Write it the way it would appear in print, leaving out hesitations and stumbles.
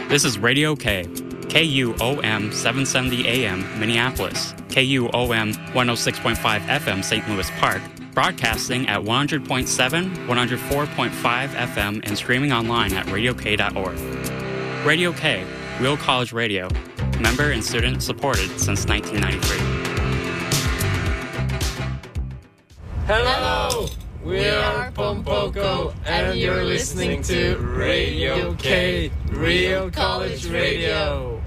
This is Radio K, KUOM 770 AM, Minneapolis, KUOM 106.5 FM, St. Louis Park, broadcasting at 100.7, 104.5 FM, and streaming online at radiok.org. Radio K, Real College Radio, member and student supported since 1993. Hello! We are Pompoko, and you're listening to Radio K, Real College Radio.